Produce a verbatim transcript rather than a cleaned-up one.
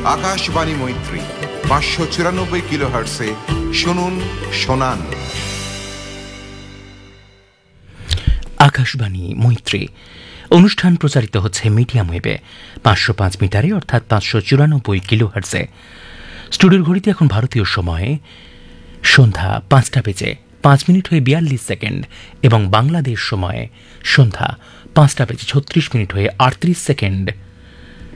আকাশবাণী মৈত্রী পাঁচশো চুরানব্বই কিলো হার্টসে শুনুন শোনান। আকাশবাণী মৈত্রী অনুষ্ঠান প্রচারিত হচ্ছে মিডিয়াম ওয়েবে পাঁচশো পাঁচ মিটারে অর্থাৎ পাঁচশো চুরানব্বই কিলো হার্টসে। স্টুডিওর ঘড়িতে এখন ভারতীয় সময়ে সন্ধ্যা পাঁচটা বেজে পাঁচ মিনিট হয়ে বিয়াল্লিশ সেকেন্ড এবং বাংলাদেশ সময়ে সন্ধ্যা পাঁচটা বেজে ছত্রিশ মিনিট হয়ে আটত্রিশ সেকেন্ড।